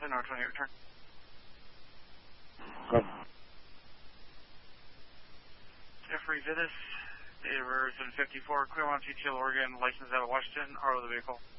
10 or 20 return. Good. Jeffrey Vidas, date of birth 54, Claremont, GTL, Oregon, license out of Washington, RO the vehicle.